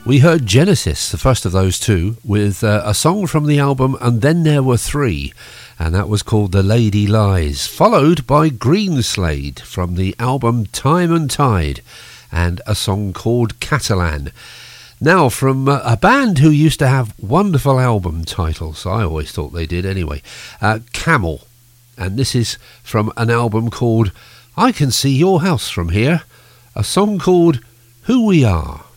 We heard Genesis, the first of those two, with a song from the album And Then There Were Three, and that was called The Lady Lies, followed by Greenslade from the album Time and Tide, and a song called Catalan. Now, from a band who used to have wonderful album titles, I always thought they did anyway, Camel, and this is from an album called I Can See Your House From Here, a song called Who We Are.